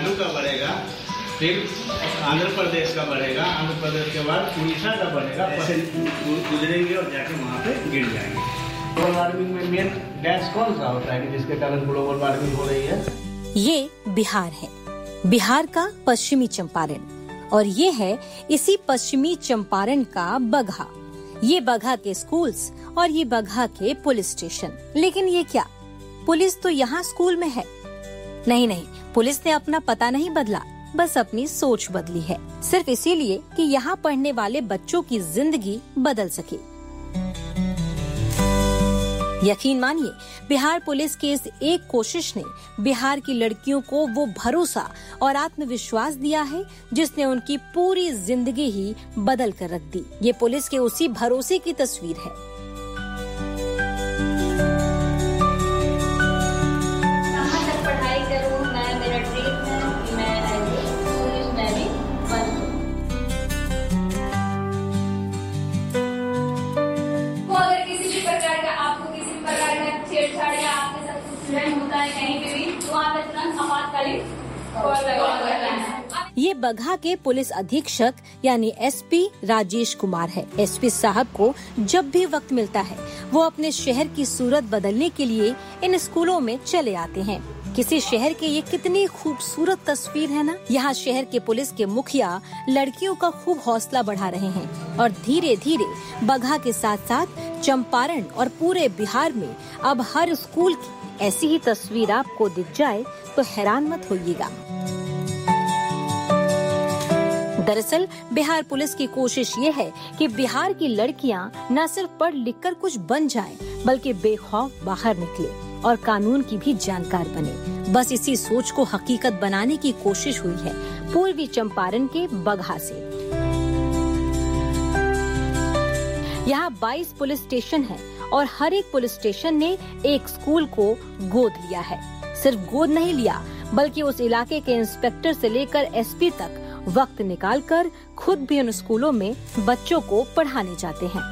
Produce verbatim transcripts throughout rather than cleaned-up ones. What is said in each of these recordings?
तमिलनाडु का बढ़ेगा, फिर आंध्र प्रदेश का बढ़ेगा, आंध्र प्रदेश के बाद उड़ीसा का बढ़ेगा, ऐसे गुजरेंगे और जाके वहाँ पे गिर जाएंगे। ग्लोबल वार्मिंग में मेन गैस कौन सा होता है कि जिसके कारण ग्लोबल वार्मिंग हो रही है? ये बिहार है, बिहार का पश्चिमी चंपारण, और ये है इसी पश्चिमी चंपारण का बगहा। ये बगहा के स्कूल्स और ये बगहा के पुलिस स्टेशन। लेकिन ये क्या, पुलिस तो यहाँ स्कूल में है? नहीं नहीं, पुलिस ने अपना पता नहीं बदला, बस अपनी सोच बदली है, सिर्फ इसीलिए कि यहाँ पढ़ने वाले बच्चों की जिंदगी बदल सके। यकीन मानिए, बिहार पुलिस की इस एक कोशिश ने बिहार की लड़कियों को वो भरोसा और आत्मविश्वास दिया है जिसने उनकी पूरी जिंदगी ही बदल कर रख दी। ये पुलिस के उसी भरोसे की तस्वीर है। कहाँ तक पढ़ाई करूँ, मैं मेरा ड्रीम है कि मैं पुलिस में भी बन सकूँ। अगर किसी भी प्रकार का आपको प्रकार का छेड़छाड़ या आपके साथ कुछ होता है कहीं पे भी, तो वहाँ पे तुरंत आपातकालीन कॉल करना है। ये बगहा के पुलिस अधीक्षक यानी एसपी राजेश कुमार है। एसपी साहब को जब भी वक्त मिलता है वो अपने शहर की सूरत बदलने के लिए इन स्कूलों में चले आते हैं। किसी शहर के ये कितनी खूबसूरत तस्वीर है ना। यहाँ शहर के पुलिस के मुखिया लड़कियों का खूब हौसला बढ़ा रहे हैं और धीरे धीरे बगहा के साथ साथ चंपारण और पूरे बिहार में अब हर स्कूल की ऐसी ही तस्वीर आपको दिख जाए तो हैरान मत होइएगा। दरअसल बिहार पुलिस की कोशिश ये है कि बिहार की लड़कियां न सिर्फ पढ़ लिख कर कुछ बन जाएं, बल्कि बेखौफ बाहर निकले और कानून की भी जानकार बने। बस इसी सोच को हकीकत बनाने की कोशिश हुई है पूर्वी चंपारण के बगहा से। यहाँ बाईस पुलिस स्टेशन हैं और हर एक पुलिस स्टेशन ने एक स्कूल को गोद लिया है। सिर्फ गोद नहीं लिया, बल्कि उस इलाके के इंस्पेक्टर से लेकर एसपी तक वक्त निकालकर खुद भी उन स्कूलों में बच्चों को पढ़ाने जाते हैं।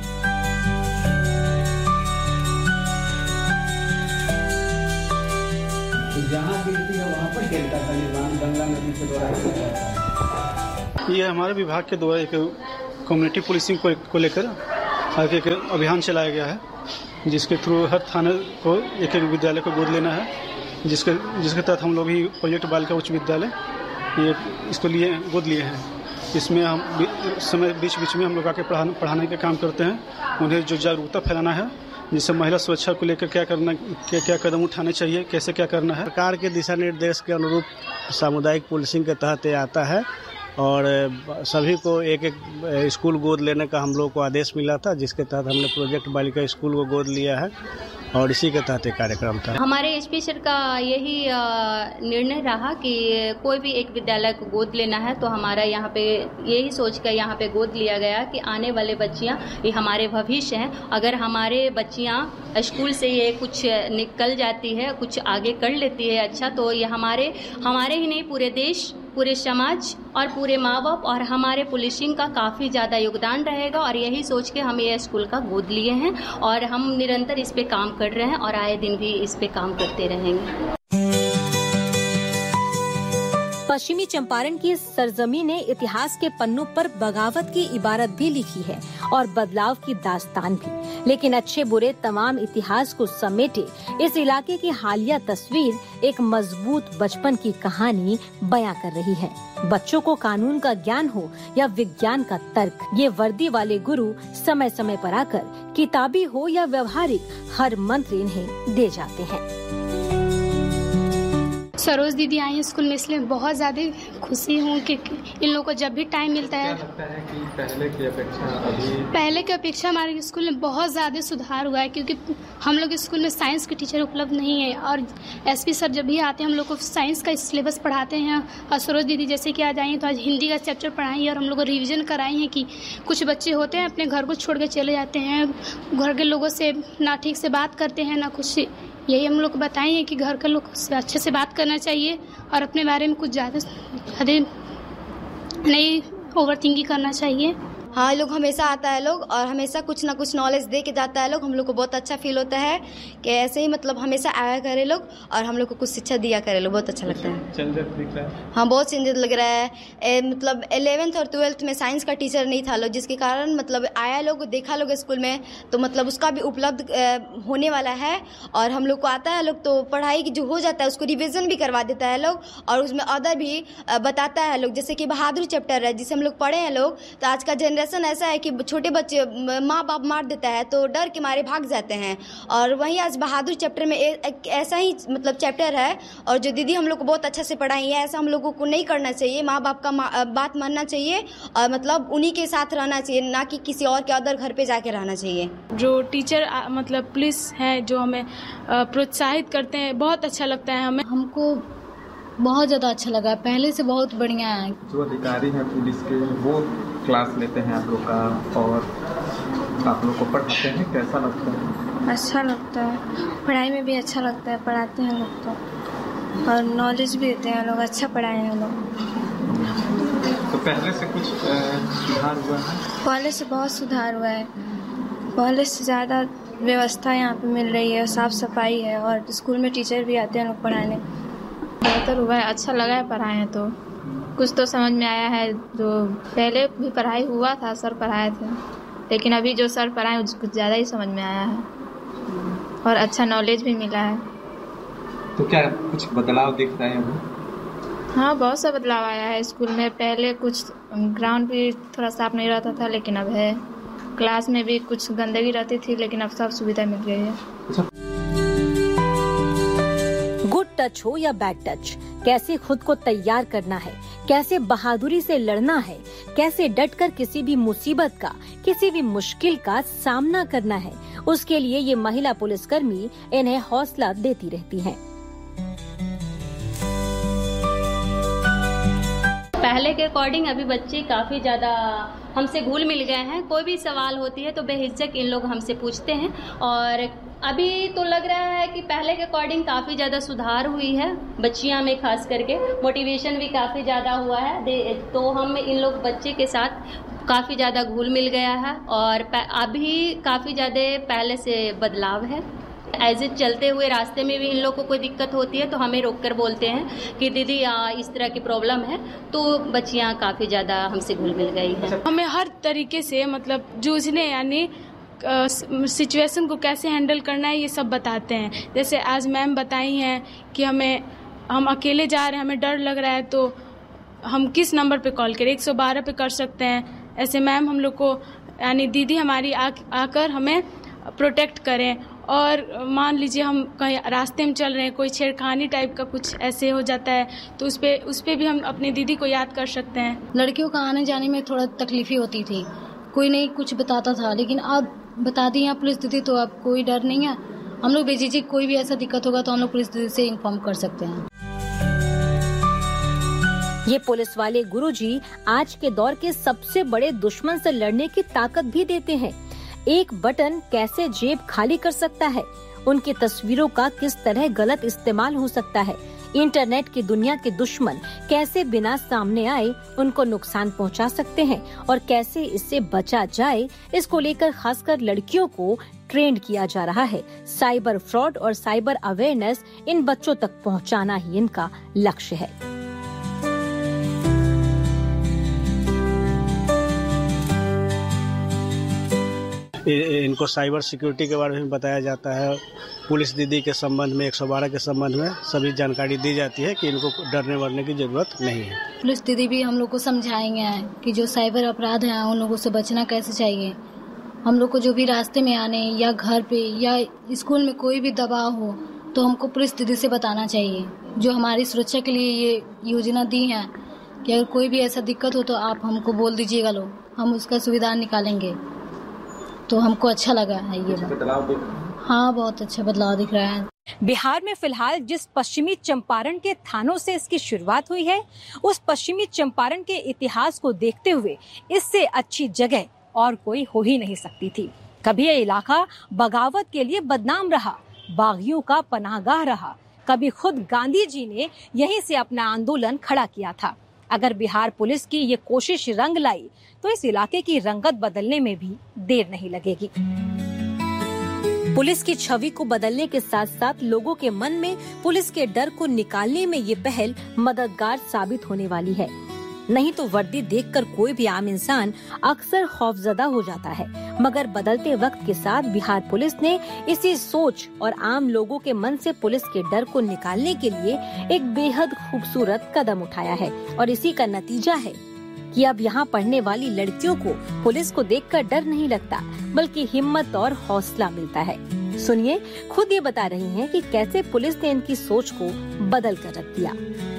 जहाँ गिरती है वहाँ पर खेलता था निर्माण गंगा नदी के द्वारा। ये हमारे विभाग के द्वारा एक कम्युनिटी पुलिसिंग को, को लेकर एक अभियान चलाया गया है, जिसके थ्रू हर थाने को एक एक विद्यालय को गोद लेना है, जिसके जिसके तहत हम लोग ही प्रोजेक्ट बालिका उच्च विद्यालय ये इसको लिए गोद लिए हैं। इसमें हम समय बीच बीच में हम लोग आके पढ़ाने पढ़ाने का काम करते हैं। उन्हें जो जागरूकता फैलाना है, जिससे महिला सुरक्षा को लेकर क्या करना, क्या क्या कदम उठाने चाहिए, कैसे क्या करना है। सरकार के दिशा निर्देश के अनुरूप सामुदायिक पुलिसिंग के तहत ये आता है और सभी को एक एक स्कूल गोद लेने का हम लोग को आदेश मिला था, जिसके तहत हमने प्रोजेक्ट बालिका स्कूल को गोद लिया है और इसी के तहत एक कार्यक्रम था। हमारे एसपी सर का यही निर्णय रहा कि कोई भी एक विद्यालय को गोद लेना है, तो हमारा यहाँ पे यही सोच कर यहाँ पे गोद लिया गया कि आने वाले बच्चियाँ ये हमारे भविष्य हैं। अगर हमारे बच्चियाँ स्कूल से ये कुछ निकल जाती है, कुछ आगे कर लेती है अच्छा, तो ये हमारे हमारे ही नहीं पूरे देश, पूरे समाज और पूरे माँ बाप और हमारे पुलिसिंग का काफ़ी ज़्यादा योगदान रहेगा। और यही सोच के हम ये स्कूल का गोद लिए हैं और हम निरंतर इस पे काम कर रहे हैं और आए दिन भी इस पे काम करते रहेंगे। पश्चिमी चंपारण की सरजमी ने इतिहास के पन्नों पर बगावत की इबारत भी लिखी है और बदलाव की दास्तान भी। लेकिन अच्छे बुरे तमाम इतिहास को समेटे इस इलाके की हालिया तस्वीर एक मजबूत बचपन की कहानी बयां कर रही है। बच्चों को कानून का ज्ञान हो या विज्ञान का तर्क, ये वर्दी वाले गुरु समय समय पर आकर किताबी हो या व्यवहारिक हर मंत्र इन्हें दे जाते हैं। सरोज दीदी आई हैं स्कूल में, इसलिए बहुत ज़्यादा खुशी हूँ कि इन लोगों को जब भी टाइम मिलता है। क्या लगता है कि पहले की अपेक्षा अभी पहले की अपेक्षा हमारे स्कूल में बहुत ज़्यादा सुधार हुआ है, क्योंकि हम लोग स्कूल में साइंस के टीचर उपलब्ध नहीं है और एसपी सर जब भी आते हैं हम लोग को साइंस का सिलेबस पढ़ाते हैं। और सरोज दीदी जैसे कि आज आई हैं तो आज हिंदी का चैप्टर पढ़ाई है और हम लोग को रिविज़न कराई हैं कि कुछ बच्चे होते हैं अपने घर को छोड़ कर चले जाते हैं, घर के लोगों से ना ठीक से बात करते हैं ना कुछ। यही हम लोग को बताए हैं कि घर के लोग से अच्छे से बात करना चाहिए और अपने बारे में कुछ ज़्यादा ज़्यादा नहीं ओवर थिंकिंग करना चाहिए। हाँ, लोग हमेशा आता है लोग और हमेशा कुछ ना कुछ नॉलेज दे के जाता है लोग। हम लोग को बहुत अच्छा फील होता है कि ऐसे ही मतलब हमेशा आया करे लोग और हम लोग को कुछ शिक्षा दिया करे लोग। बहुत अच्छा लगता है। चेंजेस दिख रहा है? हाँ, बहुत चेंजेस लग रहा है। ए, मतलब इलेवेंथ और ट्वेल्थ में साइंस का टीचर नहीं था लोग, जिसके कारण मतलब आया लोग, देखा लोग स्कूल में, तो मतलब उसका भी उपलब्ध होने वाला है। और हम लोग को आता है लोग तो पढ़ाई जो हो जाता है उसको रिवीजन भी करवा देता है लोग और उसमें अदर भी बताता है लोग। जैसे कि बहादुर चैप्टर है जिसे हम लोग पढ़े हैं लोग। तो आज का जनरेशन ऐसा है कि छोटे बच्चे माँ बाप मार देता है तो डर के मारे भाग जाते हैं। और वहीं आज बहादुर चैप्टर में एक ऐसा ही मतलब चैप्टर है और जो दीदी हम लोग को बहुत अच्छा से पढ़ाई है। ऐसा हम लोगों को नहीं करना चाहिए, माँ बाप का बात मानना चाहिए और मतलब उन्हीं के साथ रहना चाहिए, ना कि किसी और के अदर घर पे जाके रहना चाहिए। जो टीचर मतलब पुलिस है जो हमें प्रोत्साहित करते हैं, बहुत अच्छा लगता है हमें। हमको बहुत ज़्यादा अच्छा लगा, पहले से बहुत बढ़िया है। जो अधिकारी हैं पुलिस के वो क्लास लेते हैं आप लोग का और आप लोग को पढ़ाते हैं, कैसा लगता है? अच्छा लगता है, पढ़ाई में भी अच्छा लगता है, पढ़ाते हैं लोग तो और नॉलेज भी देते हैं लोग, अच्छा पढ़ाए हैं लोग। तो पहले से कुछ सुधार हुआ है? पहले से बहुत सुधार हुआ है, पहले से ज़्यादा व्यवस्था यहाँ पे मिल रही है, साफ़ सफाई है और स्कूल में टीचर भी आते हैं लोग पढ़ाने। बेहतर हुआ है, अच्छा लगा है पढ़ाए हैं तो कुछ तो समझ में आया है। जो पहले भी पढ़ाई हुआ था, सर पढ़ाए थे, लेकिन अभी जो सर पढ़ाए कुछ ज़्यादा ही समझ में आया है और अच्छा नॉलेज भी मिला है। तो क्या कुछ बदलाव दिख रहे हैं? हाँ, बहुत सा बदलाव आया है स्कूल में। पहले कुछ ग्राउंड भी थोड़ा साफ नहीं रहता था लेकिन अब है। क्लास में भी कुछ गंदगी रहती थी लेकिन अब सब सुविधा मिल गई है। गुड टच हो या बैड टच, कैसे खुद को तैयार करना है, कैसे बहादुरी से लड़ना है, कैसे डटकर किसी भी मुसीबत का, किसी भी मुश्किल का सामना करना है, उसके लिए ये महिला पुलिसकर्मी इन्हें हौसला देती रहती हैं। पहले के अकॉर्डिंग अभी बच्चे काफ़ी ज़्यादा हमसे घुल मिल गए हैं। कोई भी सवाल होती है तो बेहिचक इन लोग हमसे पूछते हैं और अभी तो लग रहा है कि पहले के अकॉर्डिंग काफ़ी ज़्यादा सुधार हुई है बच्चियां में, खास करके मोटिवेशन भी काफ़ी ज़्यादा हुआ है। तो हम इन लोग बच्चे के साथ काफ़ी ज़्यादा घुल मिल गया है और अभी काफ़ी ज़्यादा पहले से बदलाव है। एज इट चलते हुए रास्ते में भी इन लोग को कोई दिक्कत होती है तो हमें रोक कर बोलते हैं कि दीदी इस तरह की प्रॉब्लम है, तो बच्चियां काफ़ी ज़्यादा हमसे घुल मिल गई है। हमें हर तरीके से मतलब जूझने यानी सिचुएशन को कैसे हैंडल करना है ये सब बताते हैं। जैसे आज मैम बताई हैं कि हमें हम अकेले जा रहे हैं, हमें डर लग रहा है तो हम किस नंबर पे कॉल करें, एक सौ बारह पे कर सकते हैं। ऐसे मैम हम लोग को यानी दीदी हमारी आ, आकर हमें प्रोटेक्ट करें। और मान लीजिए हम कहीं रास्ते में चल रहे हैं, कोई छेड़खानी टाइप का कुछ ऐसे हो जाता है तो उस पे उस पे भी हम अपनी दीदी को याद कर सकते हैं। लड़कियों का आने जाने में थोड़ा तकलीफी होती थी, कोई नहीं कुछ बताता था, लेकिन अब बता दी हैं पुलिस दीदी तो अब कोई डर नहीं है। हम लोग बेझिझक कोई भी ऐसा दिक्कत होगा तो हम लोग पुलिस दीदी से इन्फॉर्म कर सकते हैं। ये पुलिस वाले गुरुजी आज के दौर के सबसे बड़े दुश्मन से लड़ने की ताकत भी देते हैं। एक बटन कैसे जेब खाली कर सकता है, उनकी तस्वीरों का किस तरह गलत इस्तेमाल हो सकता है, इंटरनेट की दुनिया के दुश्मन कैसे बिना सामने आए उनको नुकसान पहुंचा सकते हैं और कैसे इससे बचा जाए, इसको लेकर खासकर लड़कियों को ट्रेंड किया जा रहा है। साइबर फ्रॉड और साइबर अवेयरनेस इन बच्चों तक पहुंचाना ही इनका लक्ष्य है। इनको साइबर सिक्योरिटी के बारे में बताया जाता है। पुलिस दीदी के संबंध में, एक सौ बारह के संबंध में सभी जानकारी दी जाती है कि इनको डरने वरने की जरूरत नहीं है। पुलिस दीदी भी हम लोग को समझाएंगे कि जो साइबर अपराध हैं उन लोगों से बचना कैसे चाहिए। हम लोग को जो भी रास्ते में आने या घर पे या स्कूल में कोई भी दबाव हो तो हमको पुलिस दीदी से बताना चाहिए। जो हमारी सुरक्षा के लिए ये योजना दी है कि अगर कोई भी ऐसा दिक्कत हो तो आप हमको बोल दीजिएगा, लो हम उसका सुविधा निकालेंगे। तो हमको अच्छा लगा है ये बात। हाँ, बहुत अच्छा बदलाव दिख रहा है। बिहार में फिलहाल जिस पश्चिमी चंपारण के थानों से इसकी शुरुआत हुई है, उस पश्चिमी चंपारण के इतिहास को देखते हुए इससे अच्छी जगह और कोई हो ही नहीं सकती थी। कभी ये इलाका बगावत के लिए बदनाम रहा, बागियों का पनाहगाह रहा। कभी खुद गांधी जी ने यहीं से अपना आंदोलन खड़ा किया था। अगर बिहार पुलिस की ये कोशिश रंग लाई तो इस इलाके की रंगत बदलने में भी देर नहीं लगेगी। पुलिस की छवि को बदलने के साथ साथ लोगों के मन में पुलिस के डर को निकालने में ये पहल मददगार साबित होने वाली है। नहीं तो वर्दी देखकर कोई भी आम इंसान अक्सर खौफजदा हो जाता है, मगर बदलते वक्त के साथ बिहार पुलिस ने इसी सोच और आम लोगों के मन से पुलिस के डर को निकालने के लिए एक बेहद खूबसूरत कदम उठाया है। और इसी का नतीजा है कि अब यहाँ पढ़ने वाली लड़कियों को पुलिस को देखकर डर नहीं लगता, बल्कि हिम्मत और हौसला मिलता है। सुनिए, खुद ये बता रही हैं कि कैसे पुलिस ने इनकी सोच को बदल कर रख दिया।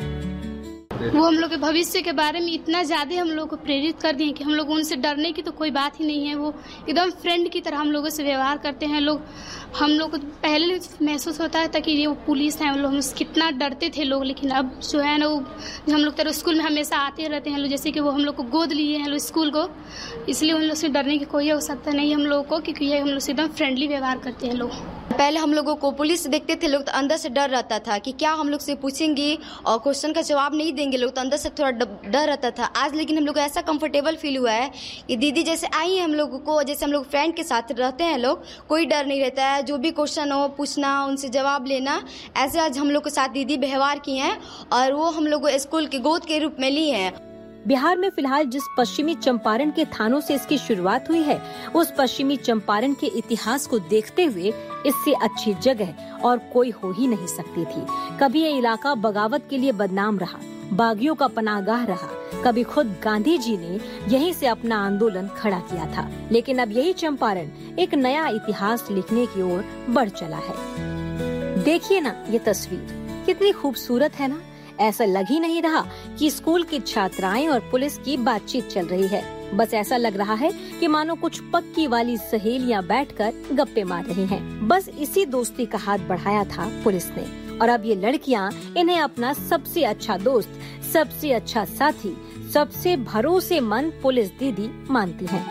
वो हम लोग के भविष्य के बारे में इतना ज्यादा हम लोग को प्रेरित कर दिए कि हम लोग उनसे डरने की तो कोई बात ही नहीं है। वो एकदम फ्रेंड की तरह हम लोगों से व्यवहार करते हैं। लोग हम लोग को पहले महसूस होता था कि ये वो पुलिस है, हम लोग हम कितना डरते थे लोग, लेकिन अब जो है ना वो हम लोग तरह स्कूल में हमेशा आते रहते हैं लोग, जैसे कि वो हम लोग को गोद लिए हैं लोग स्कूल को, इसलिए हम लोग से डरने की कोई आवश्यकता नहीं हम लोगों को, क्योंकि ये हम लोग से एकदम फ्रेंडली व्यवहार करते हैं लोग। पहले हम लोगों को पुलिस देखते थे लोग तो अंदर से डर रहता था कि क्या हम लोग से पूछेंगी और क्वेश्चन का जवाब नहीं देंगे लोग, तो अंदर से थोड़ा डर रहता था। आज लेकिन हम लोग को ऐसा कंफर्टेबल फील हुआ है कि दीदी जैसे आई हैं हम लोगों को, जैसे हम लोग फ्रेंड के साथ रहते हैं लोग, कोई डर नहीं रहता है। जो भी क्वेश्चन हो पूछना, उनसे जवाब लेना, ऐसे आज हम लोग के साथ दीदी व्यवहार की हैं और वो हम लोग को स्कूल के गोद के रूप में ली हैं। बिहार में फिलहाल जिस पश्चिमी चंपारण के थानों से इसकी शुरुआत हुई है, उस पश्चिमी चंपारण के इतिहास को देखते हुए इससे अच्छी जगह और कोई हो ही नहीं सकती थी। कभी ये इलाका बगावत के लिए बदनाम रहा, बागियों का पनाहगाह रहा, कभी खुद गांधी जी ने यहीं से अपना आंदोलन खड़ा किया था। लेकिन अब यही चंपारण एक नया इतिहास लिखने की ओर बढ़ चला है। देखिए ना, ये तस्वीर कितनी खूबसूरत है ना। ऐसा लग ही नहीं रहा कि स्कूल की छात्राएं और पुलिस की बातचीत चल रही है। बस ऐसा लग रहा है कि मानो कुछ पक्की वाली सहेलियां बैठकर गप्पे मार रही हैं। बस इसी दोस्ती का हाथ बढ़ाया था पुलिस ने, और अब ये लड़कियां इन्हें अपना सबसे अच्छा दोस्त, सबसे अच्छा साथी, सबसे भरोसेमंद पुलिस दीदी मानती हैं।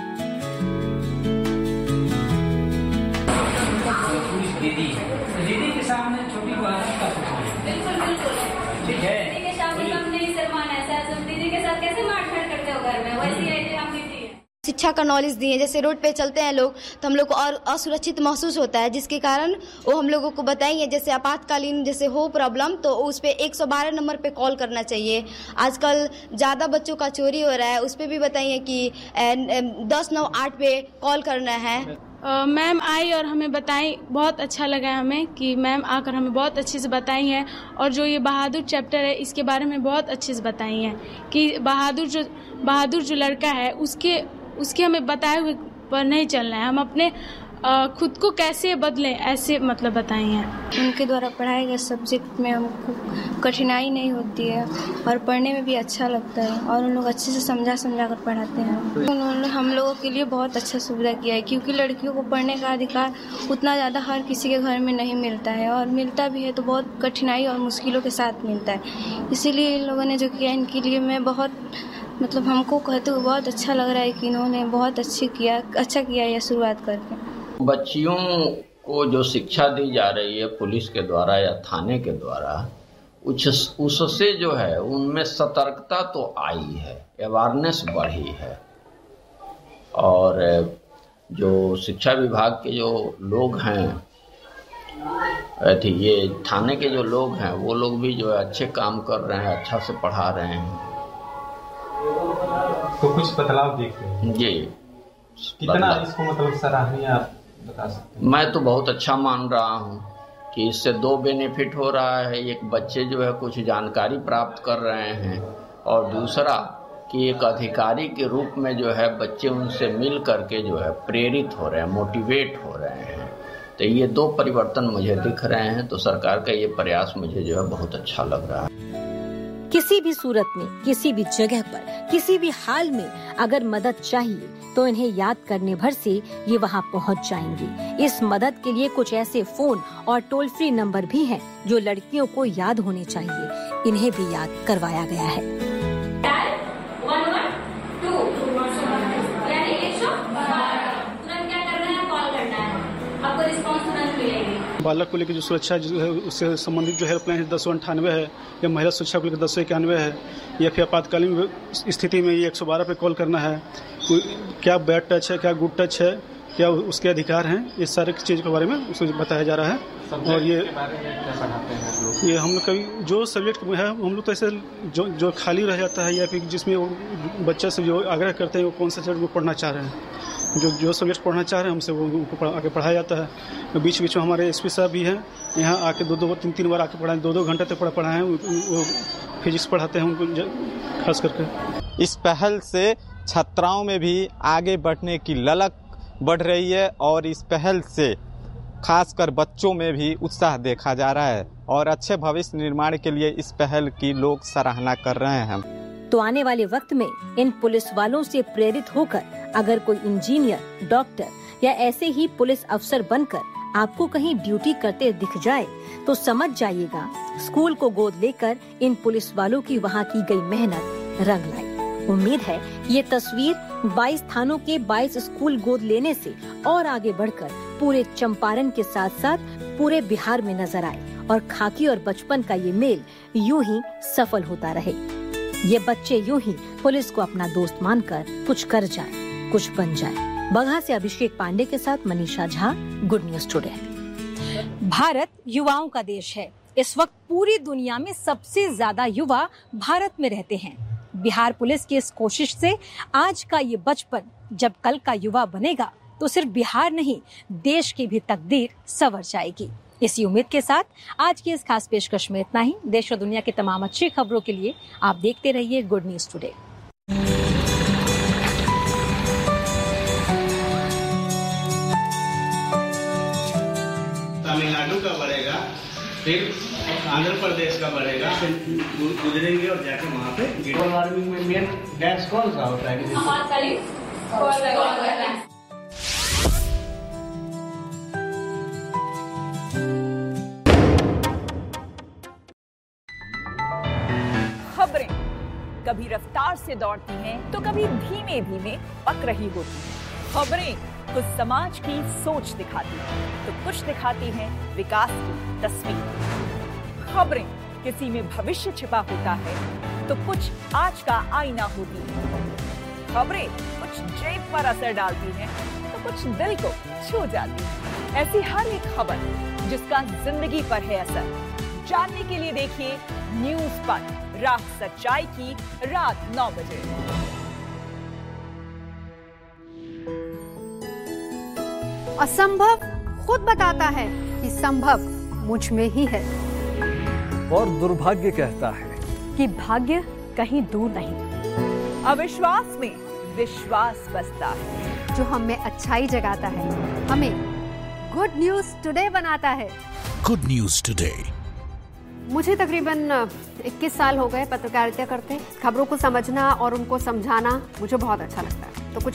दीदी दीदी के सामने छोटी बात का बिल्कुल बिल्कुल ठीक है। दीदी के सामने हम नहीं शर्माना है, तुम दीदी के साथ कैसे मारपीट करते हो घर में, वैसी है हम दीदी। शिक्षा का नॉलेज दिए, जैसे रोड पे चलते हैं लोग तो हम लोग को और असुरक्षित महसूस होता है, जिसके कारण वो हम लोगों को बताएंगे जैसे आपातकालीन जैसे हो प्रॉब्लम तो उस पे एक सौ बारह नंबर पे कॉल करना चाहिए। आजकल ज़्यादा बच्चों का चोरी हो रहा है, उस पे भी बताइए कि दस नौ आठ पे कॉल करना है। मैम आई और हमें बताई, बहुत अच्छा लगा हमें कि मैम आकर हमें बहुत अच्छे से बताई हैं, और जो ये बहादुर चैप्टर है इसके बारे में बहुत अच्छे से बताई हैं कि बहादुर जो बहादुर जो लड़का है उसके उसके हमें बताए हुए पर नहीं चलना है, हम अपने आ, खुद को कैसे बदलें ऐसे मतलब बताई हैं। उनके द्वारा पढ़ाए गए सब्जेक्ट में हमको कठिनाई नहीं होती है और पढ़ने में भी अच्छा लगता है, और उन लोग अच्छे से समझा समझा कर पढ़ाते हैं। उन्होंने हम लोगों के लिए बहुत अच्छा सुविधा किया है, क्योंकि लड़कियों को पढ़ने का अधिकार उतना ज़्यादा हर किसी के घर में नहीं मिलता है, और मिलता भी है तो बहुत कठिनाई और मुश्किलों के साथ मिलता है। इसीलिए इन लोगों ने जो किया, इनके लिए मैं बहुत मतलब हमको कहते हुए बहुत अच्छा लग रहा है कि इन्होंने बहुत अच्छी किया अच्छा किया यह शुरुआत करके। बच्चियों को जो शिक्षा दी जा रही है पुलिस के द्वारा या थाने के द्वारा, उससे जो है उनमें सतर्कता तो आई है, अवेयरनेस बढ़ी है, और जो शिक्षा विभाग के जो लोग हैं, ये थाने के जो लोग हैं वो लोग भी जो है अच्छे काम कर रहे हैं, अच्छा से पढ़ा रहे हैं। तो कुछ बदलाव देख रहे हैं जी। कितना इसको मतलब सराहनीय आप बता सकते हैं? मैं तो बहुत अच्छा मान रहा हूँ कि इससे दो बेनिफिट हो रहा है। एक, बच्चे जो है कुछ जानकारी प्राप्त कर रहे हैं, और दूसरा कि एक अधिकारी के रूप में जो है बच्चे उनसे मिल करके जो है प्रेरित हो रहे हैं, मोटिवेट हो रहे हैं। तो ये दो परिवर्तन मुझे दिख रहे हैं, तो सरकार का ये प्रयास मुझे जो है बहुत अच्छा लग रहा है। किसी भी सूरत में, किसी भी जगह पर, किसी भी हाल में अगर मदद चाहिए तो इन्हें याद करने भर से ये वहाँ पहुँच जाएंगी। इस मदद के लिए कुछ ऐसे फोन और टोल फ्री नंबर भी हैं जो लड़कियों को याद होने चाहिए, इन्हें भी याद करवाया गया है। यानी एक सौ बारह तुरंत क्या करना है, कॉल करना है, आपको रिस्पॉन्स तुरंत मिलेगी। बालक को लेकर जो सुरक्षा जो है उससे संबंधित जो हेल्पलाइन है दस सौ अंठानवे है, या महिला सुरक्षा को लेकर दस सौ इक्यानवे है, या फिर आपातकालीन स्थिति में ये एक सौ बारह पे कॉल करना है, क्या बैड टच है, क्या गुड टच है, क्या उसके अधिकार हैं, इस सारे चीज़ के बारे में उसको बताया जा रहा है। और ये ये हम लोग कभी जो सब्जेक्ट है हम लोग तो ऐसे जो जो खाली रह जाता है या फिर जिसमें बच्चा से जो आग्रह करते हैं वो कौन सा सब्जेक्ट वो पढ़ना चाह रहे हैं, जो जो सब्जेक्ट पढ़ना चाह रहे हैं हमसे वो उनको आगे पढ़ाया जाता है। बीच बीच में हमारे एसपी साहब भी हैं, यहाँ आके दो दो तीन तीन बार आके पढ़ाएं, दो दो घंटे तक पढ़ा पढ़ाएं, वो फिजिक्स पढ़ाते हैं उनको खास करके। इस पहल से छात्राओं में भी आगे बढ़ने की ललक बढ़ रही है और इस पहल से खासकर बच्चों में भी उत्साह देखा जा रहा है और अच्छे भविष्य निर्माण के लिए इस पहल की लोग सराहना कर रहे हैं। तो आने वाले वक्त में इन पुलिस वालों से प्रेरित होकर अगर कोई इंजीनियर, डॉक्टर या ऐसे ही पुलिस अफसर बनकर आपको कहीं ड्यूटी करते दिख जाए तो समझ जाइएगा स्कूल को गोद लेकर इन पुलिस वालों की वहाँ की गई मेहनत रंग लाई। उम्मीद है ये तस्वीर बाईस थानों के बाईस स्कूल गोद लेने से और आगे बढ़कर पूरे चंपारण के साथ साथ पूरे बिहार में नजर आए और खाकी और बचपन का ये मेल यूं ही सफल होता रहे। ये बच्चे यूं ही पुलिस को अपना दोस्त मानकर कुछ कर जाए, कुछ बन जाए। बगहा से अभिषेक पांडे के साथ Manisha Jha, good news today. Bharat युवाओं का देश है। इस वक्त पूरी दुनिया में सबसे ज्यादा युवा भारत में रहते हैं। बिहार पुलिस की इस कोशिश से आज का ये बचपन जब कल का युवा बनेगा तो सिर्फ बिहार नहीं देश की भी तकदीर संवर जाएगी। इसी उम्मीद के साथ आज की इस खास पेशकश में इतना ही। देश और दुनिया की तमाम अच्छी खबरों के लिए आप देखते रहिए गुड न्यूज टुडे। तमिलनाडु का बढ़ेगा, फिर आंध्र प्रदेश का बढ़ेगा, गुजरेंगे और जाके वहाँ पे ग्लोबल वार्मिंग में मेन गैस कौन सा होता है? खबरें कभी रफ्तार से दौड़ती हैं तो कभी धीमे धीमे पक रही होती हैं। खबरें कुछ समाज की सोच दिखाती हैं तो कुछ दिखाती हैं विकास की तस्वीर। खबरें किसी में भविष्य छिपा होता है तो कुछ आज का आईना होती है। खबरें कुछ जेब पर असर डालती हैं तो कुछ दिल को छू जाती है। ऐसी हर एक खबर जिसका जिंदगी पर है असर, जानने के लिए देखिए न्यूज पर रात सच्चाई की रात नौ बजे। असंभव खुद बताता है कि संभव मुझ में ही है, और दुर्भाग्य कहता है कि भाग्य कहीं दूर नहीं। अविश्वास में विश्वास बसता है, जो हम में अच्छाई जगाता है, हमें गुड न्यूज टुडे बनाता है। Good news today. मुझे तकरीबन इक्कीस साल हो गए पत्रकारिता करते। खबरों को समझना और उनको समझाना मुझे बहुत अच्छा लगता है।